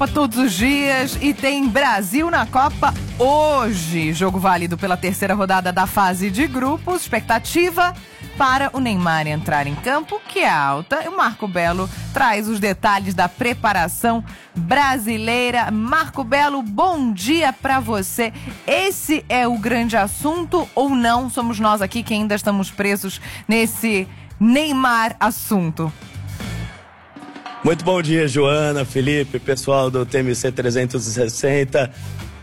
todos os dias e tem Brasil na Copa hoje. Jogo válido pela terceira rodada da fase de grupos. Expectativa para o Neymar entrar em campo, que é alta. E o Marco Belo traz os detalhes da preparação brasileira. Marco Belo, bom dia para você. Esse é o grande assunto ou não? Somos nós aqui que ainda estamos presos nesse Neymar assunto. Muito bom dia, Joana, Felipe, pessoal do TMC 360.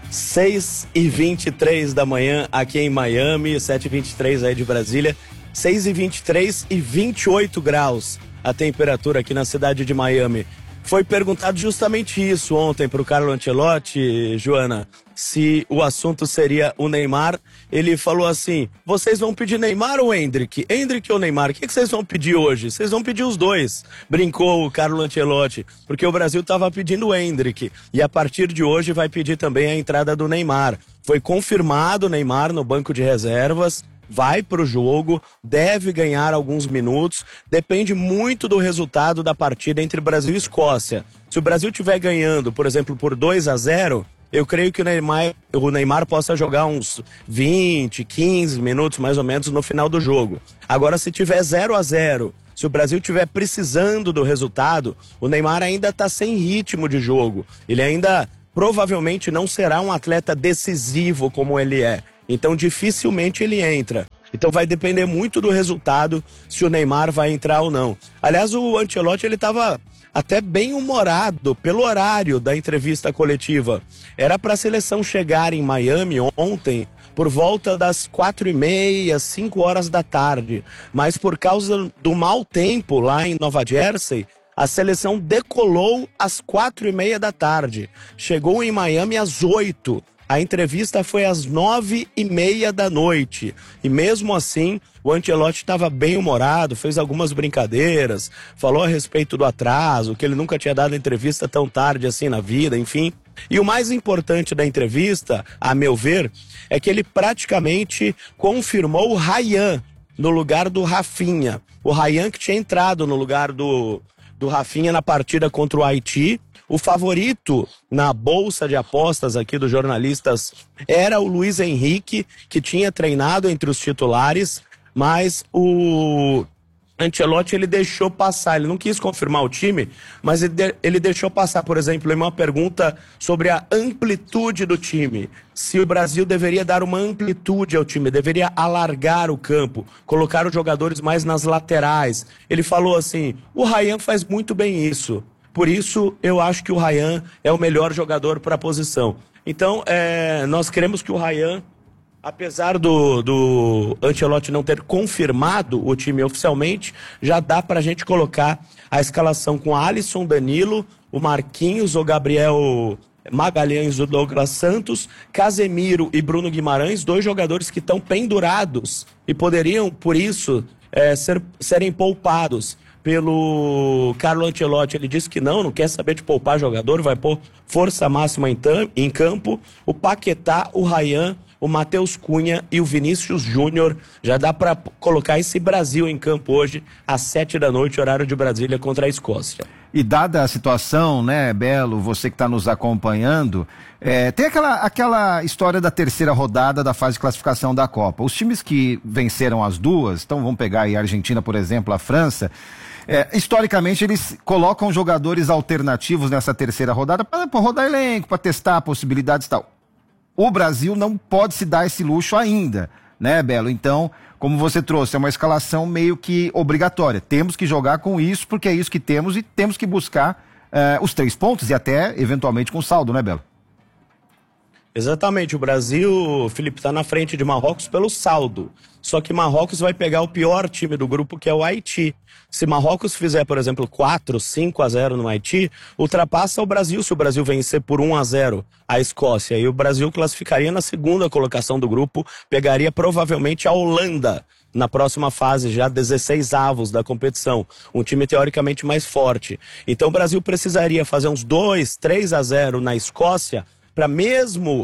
6h23 da manhã aqui em Miami, 7h23 aí de Brasília. 6h23 e 28 graus a temperatura aqui na cidade de Miami. Foi perguntado justamente isso ontem para o Carlo Ancelotti, Joana, se o assunto seria o Neymar. Ele falou assim: vocês vão pedir Neymar ou Endrick? Endrick ou Neymar? O que vocês vão pedir hoje? Vocês vão pedir os dois, brincou o Carlo Ancelotti, porque o Brasil estava pedindo o Endrick e a partir de hoje vai pedir também a entrada do Neymar. Foi confirmado o Neymar no banco de reservas. Vai para o jogo, deve ganhar alguns minutos, depende muito do resultado da partida entre Brasil e Escócia. Se o Brasil estiver ganhando, por exemplo, por 2-0, eu creio que o Neymar possa jogar uns 20, 15 minutos mais ou menos no final do jogo. Agora, se tiver 0-0, se o Brasil estiver precisando do resultado, o Neymar ainda está sem ritmo de jogo. Ele ainda provavelmente não será um atleta decisivo como ele é. Então dificilmente ele entra. Então vai depender muito do resultado se o Neymar vai entrar ou não. Aliás, o Ancelotti ele estava até bem humorado pelo horário da entrevista coletiva. Era para a seleção chegar em Miami ontem por volta das 4h30, 5 horas da tarde. Mas por causa do mau tempo lá em Nova Jersey, a seleção decolou às 4h30 da tarde. Chegou em Miami às 8h. A entrevista foi às 9h30 da noite. E mesmo assim, o Ancelotti estava bem humorado, fez algumas brincadeiras, falou a respeito do atraso, que ele nunca tinha dado entrevista tão tarde assim na vida, enfim. E o mais importante da entrevista, a meu ver, é que ele praticamente confirmou o Ryan no lugar do Rafinha. O Ryan que tinha entrado no lugar do Rafinha na partida contra o Haiti. O favorito na bolsa de apostas aqui dos jornalistas era o Luiz Henrique, que tinha treinado entre os titulares, mas o Ancelotti ele deixou passar, ele não quis confirmar o time, mas ele deixou passar, por exemplo, uma pergunta sobre a amplitude do time. Se o Brasil deveria dar uma amplitude ao time, deveria alargar o campo, colocar os jogadores mais nas laterais. Ele falou assim: o Ryan faz muito bem isso. Por isso, eu acho que o Ryan é o melhor jogador para a posição. Então, nós queremos que o Ryan, apesar do Ancelotti não ter confirmado o time oficialmente, já dá para a gente colocar a escalação com Alisson, Danilo, o Marquinhos, o Gabriel Magalhães, o Douglas Santos, Casemiro e Bruno Guimarães, dois jogadores que estão pendurados e poderiam, por isso, serem poupados pelo Carlo Ancelotti. Ele disse que não quer saber de poupar jogador, vai pôr força máxima em campo. O Paquetá, o Ryan, o Matheus Cunha e o Vinícius Júnior. Já dá para colocar esse Brasil em campo hoje às 7 da noite, horário de Brasília, contra a Escócia. E dada a situação, né, Belo, você que está nos acompanhando, tem aquela história da terceira rodada da fase de classificação da Copa. Os times que venceram as duas, então vamos pegar aí a Argentina, por exemplo, a França, historicamente eles colocam jogadores alternativos nessa terceira rodada para rodar elenco, para testar possibilidades e tal. O Brasil não pode se dar esse luxo ainda, né, Belo? Então, como você trouxe, é uma escalação meio que obrigatória. Temos que jogar com isso, porque é isso que temos e temos que buscar os 3 pontos e até, eventualmente, com saldo, né, Belo? Exatamente, o Brasil, Felipe, está na frente de Marrocos pelo saldo. Só que Marrocos vai pegar o pior time do grupo, que é o Haiti. Se Marrocos fizer, por exemplo, 4-5-0 no Haiti, ultrapassa o Brasil se o Brasil vencer por 1-0 a Escócia. E o Brasil classificaria na segunda colocação do grupo, pegaria provavelmente a Holanda na próxima fase, já 16avos da competição. Um time teoricamente mais forte. Então o Brasil precisaria fazer uns 2-3-0 na Escócia, para mesmo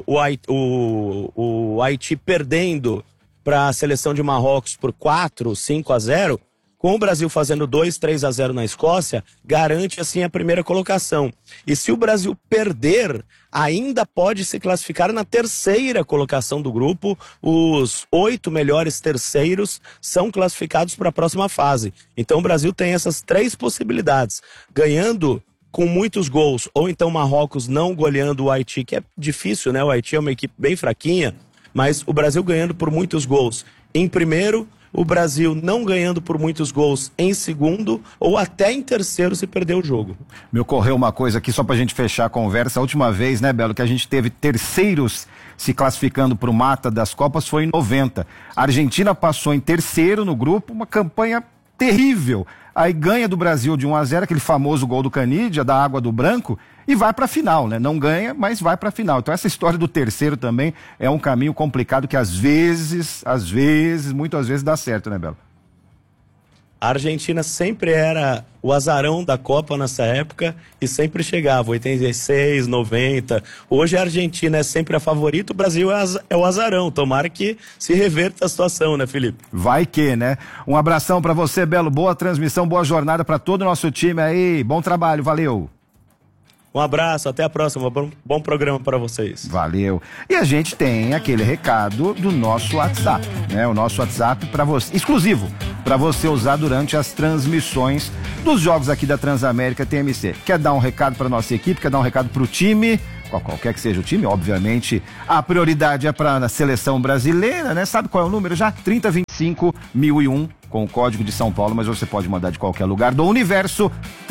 o Haiti perdendo para a seleção de Marrocos por 4-5-0, Com o Brasil fazendo 2-3-0 na Escócia, garante assim a primeira colocação. E se o Brasil perder, ainda pode se classificar na terceira colocação do grupo. Os 8 melhores terceiros são classificados para a próxima fase. Então o Brasil tem essas 3 possibilidades. Ganhando com muitos gols, ou então Marrocos não goleando o Haiti, que é difícil, né? O Haiti é uma equipe bem fraquinha, mas o Brasil ganhando por muitos gols em primeiro, o Brasil não ganhando por muitos gols em segundo ou até em terceiro se perder o jogo. Me ocorreu uma coisa aqui só pra gente fechar a conversa. A última vez, né, Belo, que a gente teve terceiros se classificando pro mata das Copas foi em 90. A Argentina passou em terceiro no grupo, uma campanha terrível. Aí ganha do Brasil de 1-0, aquele famoso gol do Canidia, da água do branco, e vai pra final, né? Não ganha, mas vai pra final. Então essa história do terceiro também é um caminho complicado que às vezes, muitas vezes dá certo, né, Belo? A Argentina sempre era o azarão da Copa nessa época e sempre chegava, 86, 90. Hoje a Argentina é sempre a favorita, o Brasil é o azarão. Tomara que se reverta a situação, né, Felipe? Vai que, né? Um abração pra você, Belo. Boa transmissão, boa jornada pra todo o nosso time aí. Bom trabalho, valeu. Um abraço, até a próxima. Bom programa para vocês. Valeu. E a gente tem aquele recado do nosso WhatsApp, né? O nosso WhatsApp para você, exclusivo, para você usar durante as transmissões dos jogos aqui da Transamérica TMC. Quer dar um recado para nossa equipe? Quer dar um recado para o time? Qualquer que seja o time, obviamente, a prioridade é para a seleção brasileira, né? Sabe qual é o número já? 3025-1001, com o código de São Paulo, mas você pode mandar de qualquer lugar do universo,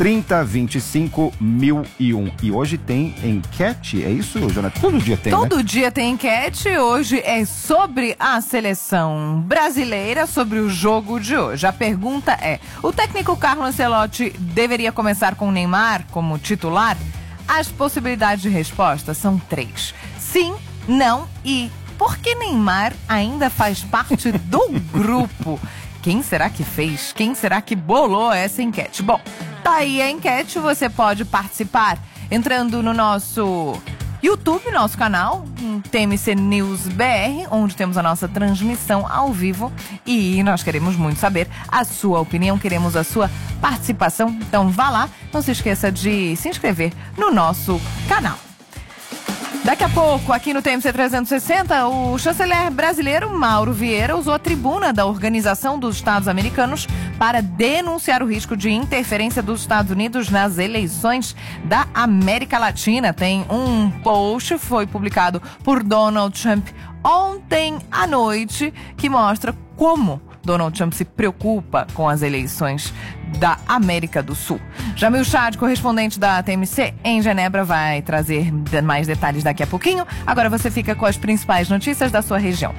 3025-1001. E hoje tem enquete, é isso, Jonathan? Todo dia tem, Todo né? dia tem enquete, hoje é sobre a seleção brasileira, sobre o jogo de hoje. A pergunta é, o técnico Carlo Ancelotti deveria começar com o Neymar como titular? As possibilidades de resposta são 3. Sim, não e por que Neymar ainda faz parte do grupo? Quem será que fez? Quem será que bolou essa enquete? Bom, tá aí a enquete, você pode participar entrando no nosso YouTube, nosso canal, TMC News BR, onde temos a nossa transmissão ao vivo e nós queremos muito saber a sua opinião, queremos a sua participação, então vá lá, não se esqueça de se inscrever no nosso canal. Daqui a pouco, aqui no TMC 360, o chanceler brasileiro Mauro Vieira usou a tribuna da Organização dos Estados Americanos para denunciar o risco de interferência dos Estados Unidos nas eleições da América Latina. Tem um post, foi publicado por Donald Trump ontem à noite, que mostra como Donald Trump se preocupa com as eleições da América do Sul. Jamil Chad, correspondente da TMC em Genebra, vai trazer mais detalhes daqui a pouquinho. Agora você fica com as principais notícias da sua região.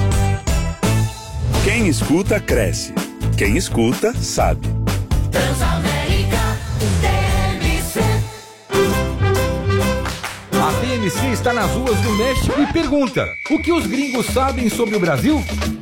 Quem escuta, cresce. Quem escuta, sabe. Transamérica TMC. A TMC está nas ruas do México e pergunta: o que os gringos sabem sobre o Brasil?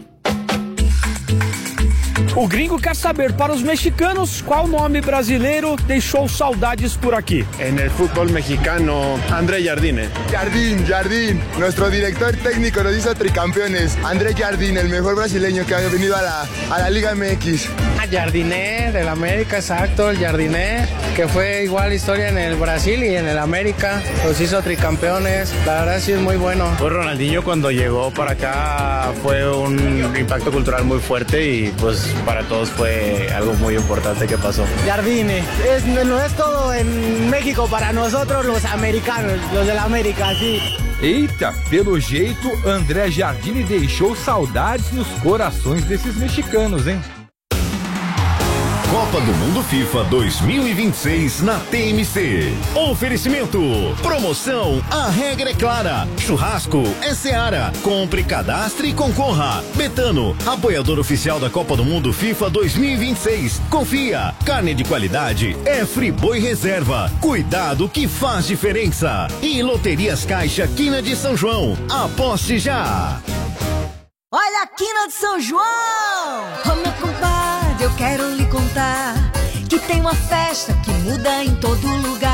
O gringo quer saber para os mexicanos qual nome brasileiro deixou saudades por aqui. En el fútbol mexicano, André Jardine. Jardín. Nuestro director técnico nos hizo tricampeones. André Jardín, el mejor brasileño que ha venido a la Liga MX. Jardiné del América, exacto, el Jardiné, que fue igual historia en el Brasil y en el América, los hizo tricampeones, la verdad sí es muy bueno. Pues Ronaldinho cuando llegó para acá fue un impacto cultural muy fuerte y pues para todos fue algo muy importante que pasó. Jardine, no es todo en México para nosotros los americanos, los de la América, sí. Eita, pelo jeito, André Jardine deixou saudades nos corações desses mexicanos, hein? Copa do Mundo FIFA 2026 na TMC. Oferecimento. Promoção. A regra é clara. Churrasco é Seara. Compre, cadastre e concorra. Betano, apoiador oficial da Copa do Mundo FIFA 2026. Confia. Carne de qualidade é Friboi Reserva. Cuidado que faz diferença. E Loterias Caixa Quina de São João. Aposte já. Olha a Quina de São João! Ô meu compadre, eu quero lhe contar que tem uma festa que muda em todo lugar.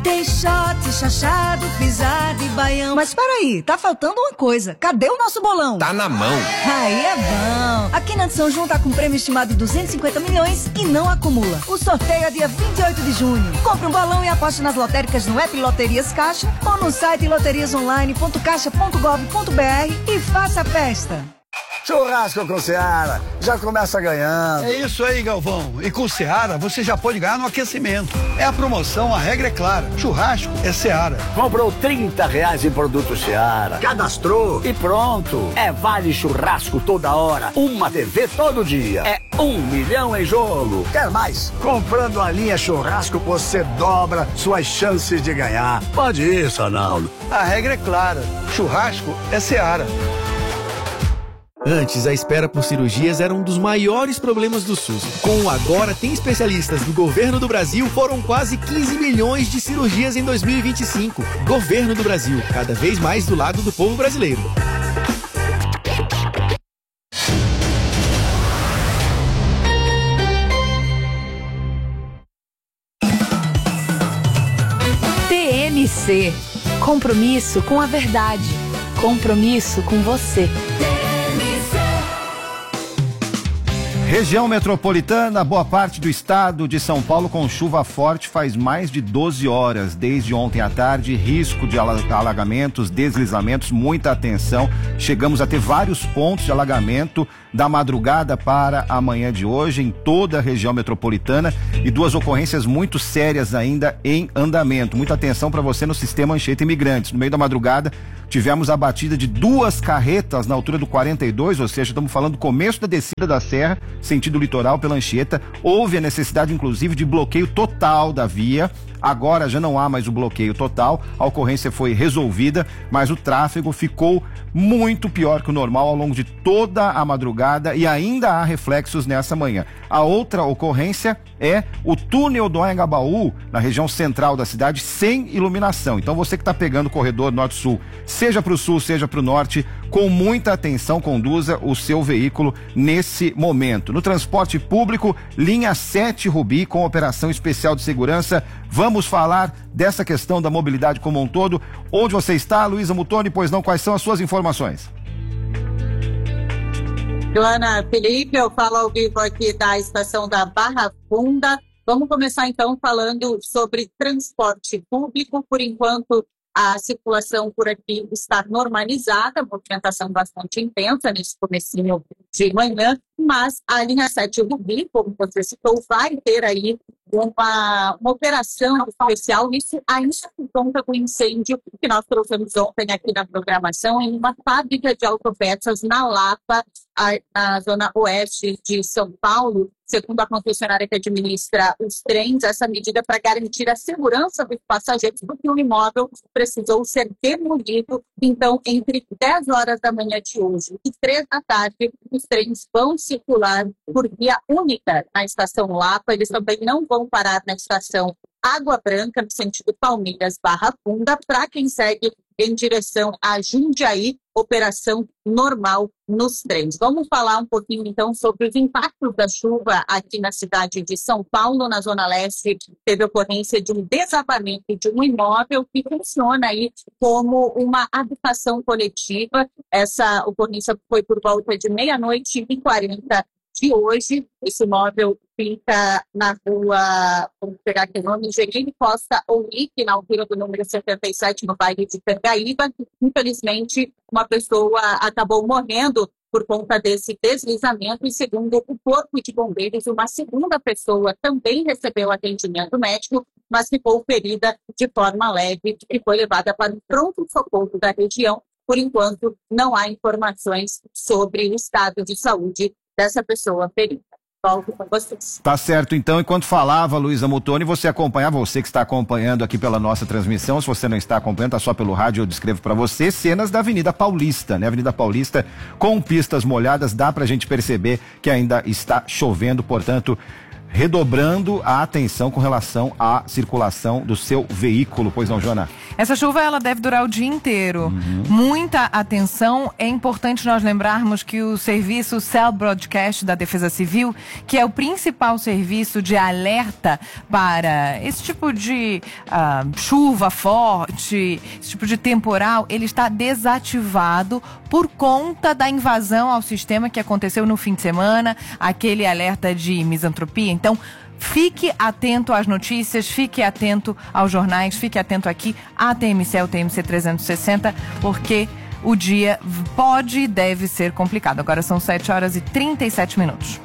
Tem shot, chachado, pisado e baião. Mas peraí, tá faltando uma coisa. Cadê o nosso bolão? Tá na mão. Aí é bom. A Quina de São João tá com prêmio estimado de 250 milhões e não acumula. O sorteio é dia 28 de junho. Compre um bolão e aposte nas lotéricas no app Loterias Caixa ou no site loteriasonline.caixa.gov.br e faça a festa. Churrasco com Seara, já começa ganhando. É isso aí, Galvão. E com Seara você já pode ganhar no aquecimento. É a promoção, a regra é clara. Churrasco é Seara. Comprou R$30 em produto Seara, cadastrou e pronto. É vale churrasco toda hora, uma TV todo dia. É 1 milhão em jogo. Quer mais? Comprando a linha churrasco você dobra suas chances de ganhar. Pode ir, Sanaldo. A regra é clara. Churrasco é Seara. Antes, a espera por cirurgias era um dos maiores problemas do SUS. Com o Agora Tem Especialistas do Governo do Brasil, foram quase 15 milhões de cirurgias em 2025. Governo do Brasil, cada vez mais do lado do povo brasileiro. TMC. Compromisso com a verdade. Compromisso com você. Região metropolitana, boa parte do estado de São Paulo com chuva forte faz mais de 12 horas. Desde ontem à tarde, risco de alagamentos, deslizamentos, muita atenção. Chegamos a ter vários pontos de alagamento da madrugada para a manhã de hoje em toda a região metropolitana e 2 ocorrências muito sérias ainda em andamento. Muita atenção para você no sistema Anchieta Imigrantes. No meio da madrugada, tivemos a batida de 2 carretas na altura do 42, ou seja, estamos falando do começo da descida da serra, sentido litoral pela Anchieta. Houve a necessidade, inclusive, de bloqueio total da via. Agora já não há mais o bloqueio total, a ocorrência foi resolvida, mas o tráfego ficou muito pior que o normal ao longo de toda a madrugada e ainda há reflexos nessa manhã. A outra ocorrência é o túnel do Anhangabaú, na região central da cidade, sem iluminação. Então você que está pegando o corredor norte-sul, seja para o sul, seja para o norte, com muita atenção conduza o seu veículo nesse momento. No transporte público, linha 7 Rubi com operação especial de segurança. Vamos falar dessa questão da mobilidade como um todo. Onde você está, Luísa Mutoni? Pois não, quais são as suas informações? Joana, Felipe, eu falo ao vivo aqui da estação da Barra Funda. Vamos começar então falando sobre transporte público. Por enquanto, a circulação por aqui está normalizada, movimentação bastante intensa nesse comecinho de manhã, mas a linha 7 Rubi, como você citou, vai ter aí uma operação especial. Isso ainda por conta do incêndio que nós trouxemos ontem aqui na programação em uma fábrica de autopeças na Lapa, na zona oeste de São Paulo. Segundo a concessionária que administra os trens, essa medida é para garantir a segurança dos passageiros, porque o imóvel precisou ser demolido. Então, entre 10 horas da manhã de hoje e 3 da tarde, os trens vão circular por via única na estação Lapa. Eles também não vão parar na estação Água Branca, no sentido Palmeiras/Barra Funda, para quem segue em direção a Jundiaí, operação normal nos trens. Vamos falar um pouquinho, então, sobre os impactos da chuva aqui na cidade de São Paulo, na Zona Leste. Teve ocorrência de um desabamento de um imóvel que funciona aí como uma habitação coletiva. Essa ocorrência foi por volta de 00:40 de hoje. Esse imóvel fica na rua, vamos pegar aqui o nome, Angelino Costa Ourique, na altura do número 77, no bairro de Cangaíba. Infelizmente, uma pessoa acabou morrendo por conta desse deslizamento e, segundo o Corpo de Bombeiros, uma segunda pessoa também recebeu atendimento médico, mas ficou ferida de forma leve e foi levada para o pronto-socorro da região. Por enquanto, não há informações sobre o estado de saúde dessa pessoa ferida. Volto com vocês. Tá certo, então, enquanto falava Luísa Mutoni, você acompanhava, você que está acompanhando aqui pela nossa transmissão, se você não está acompanhando, tá só pelo rádio, eu descrevo para você, cenas da Avenida Paulista, né? Avenida Paulista com pistas molhadas, dá pra gente perceber que ainda está chovendo, portanto, redobrando a atenção com relação à circulação do seu veículo. Pois não, Joana? Essa chuva, ela deve durar o dia inteiro. Muita atenção. É importante nós lembrarmos que o serviço Cell Broadcast da Defesa Civil, que é o principal serviço de alerta para esse tipo de chuva forte, esse tipo de temporal, ele está desativado por conta da invasão ao sistema que aconteceu no fim de semana, aquele alerta de misantropia. Então, fique atento às notícias, fique atento aos jornais, fique atento aqui à TMC, ao TMC 360, porque o dia pode e deve ser complicado. Agora são 7h37.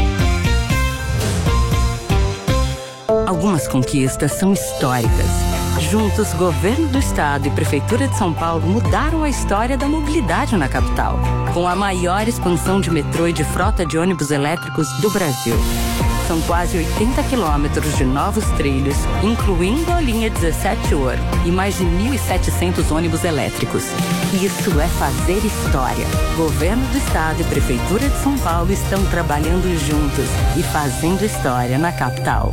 Algumas conquistas são históricas. Juntos, Governo do Estado e Prefeitura de São Paulo mudaram a história da mobilidade na capital, com a maior expansão de metrô e de frota de ônibus elétricos do Brasil. São quase 80 quilômetros de novos trilhos, incluindo a linha 17 Ouro e mais de 1.700 ônibus elétricos. Isso é fazer história. Governo do Estado e Prefeitura de São Paulo estão trabalhando juntos e fazendo história na capital.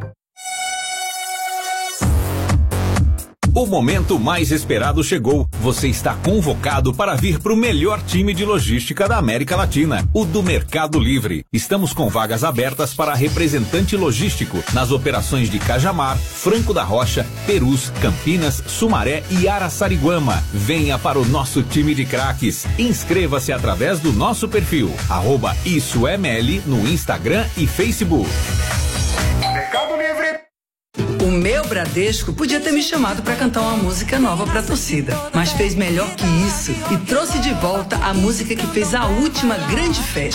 O momento mais esperado chegou. Você está convocado para vir para o melhor time de logística da América Latina, o do Mercado Livre. Estamos com vagas abertas para representante logístico nas operações de Cajamar, Franco da Rocha, Perus, Campinas, Sumaré e Araçariguama. Venha para o nosso time de craques. Inscreva-se através do nosso perfil @IssoEML no Instagram e Facebook. Mercado Livre. O meu Bradesco podia ter me chamado para cantar uma música nova para a torcida, mas fez melhor que isso e trouxe de volta a música que fez a última grande festa.